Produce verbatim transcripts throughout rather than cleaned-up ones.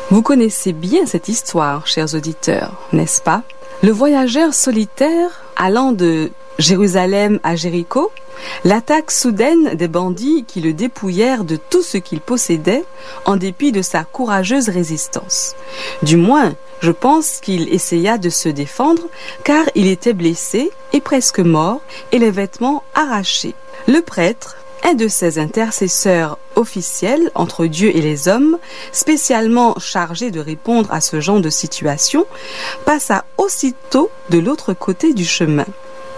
Vous connaissez bien cette histoire, chers auditeurs, n'est-ce pas? Le voyageur solitaire allant de Jérusalem à Jéricho, l'attaque soudaine des bandits qui le dépouillèrent de tout ce qu'il possédait en dépit de sa courageuse résistance. Du moins, je pense qu'il essaya de se défendre car il était blessé et presque mort et les vêtements arrachés. Le prêtre, un de ces intercesseurs officiels entre Dieu et les hommes, spécialement chargé de répondre à ce genre de situation, passa aussitôt de l'autre côté du chemin.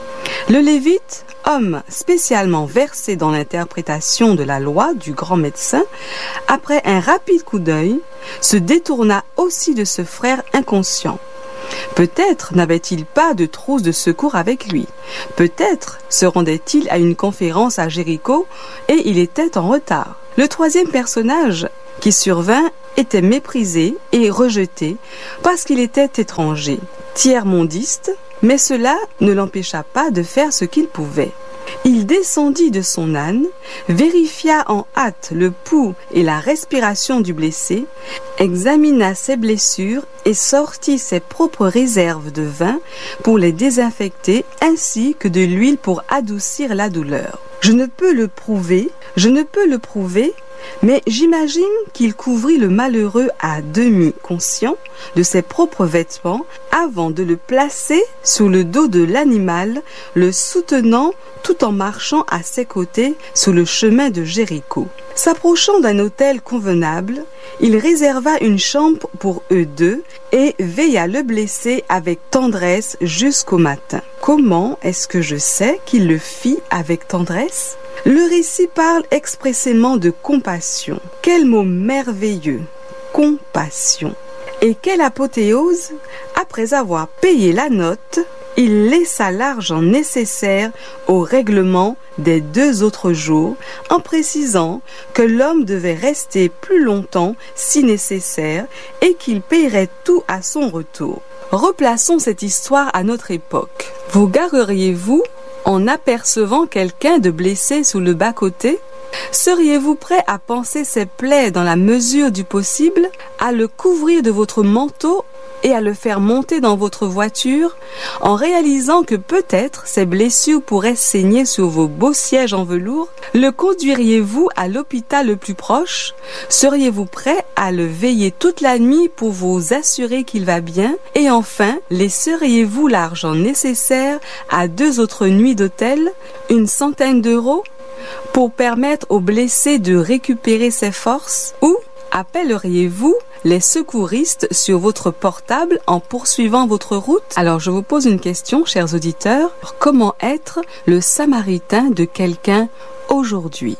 Le Lévite, homme spécialement versé dans l'interprétation de la loi du grand médecin, après un rapide coup d'œil, se détourna aussi de ce frère inconscient. Peut-être n'avait-il pas de trousse de secours avec lui. Peut-être se rendait-il à une conférence à Jéricho et il était en retard. Le troisième personnage qui survint était méprisé et rejeté parce qu'il était étranger, tiers-mondiste, mais cela ne l'empêcha pas de faire ce qu'il pouvait. Il descendit de son âne, vérifia en hâte le pouls et la respiration du blessé, examina ses blessures et sortit ses propres réserves de vin pour les désinfecter ainsi que de l'huile pour adoucir la douleur. Je ne peux le prouver, je ne peux le prouver, mais j'imagine qu'il couvrit le malheureux à demi conscient de ses propres vêtements avant de le placer sous le dos de l'animal, le soutenant tout en marchant à ses côtés sur le chemin de Jéricho. S'approchant d'un hôtel convenable, il réserva une chambre pour eux deux et veilla le blessé avec tendresse jusqu'au matin. Comment est-ce que je sais qu'il le fit avec tendresse ? Le récit parle expressément de compassion. Quel mot merveilleux! Compassion. Et quelle apothéose! Après avoir payé la note, il laissa l'argent nécessaire au règlement des deux autres jours, en précisant que l'homme devait rester plus longtemps si nécessaire et qu'il payerait tout à son retour. Replaçons cette histoire à notre époque. Vous gareriez-vous en apercevant quelqu'un de blessé sous le bas-côté? Seriez-vous prêt à panser ses plaies dans la mesure du possible, à le couvrir de votre manteau et à le faire monter dans votre voiture, en réalisant que peut-être ces blessures pourraient saigner sur vos beaux sièges en velours? Le conduiriez-vous à l'hôpital le plus proche? Seriez-vous prêt à le veiller toute la nuit pour vous assurer qu'il va bien? Et enfin, laisseriez-vous l'argent nécessaire à deux autres nuits d'hôtel, une centaine d'euros, pour permettre au blessé de récupérer ses forces? Ou appelleriez-vous les secouristes sur votre portable en poursuivant votre route? Alors je vous pose une question, chers auditeurs. Comment être le samaritain de quelqu'un aujourd'hui?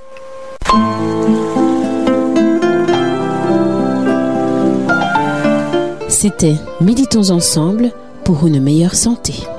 C'était Méditons ensemble pour une meilleure santé.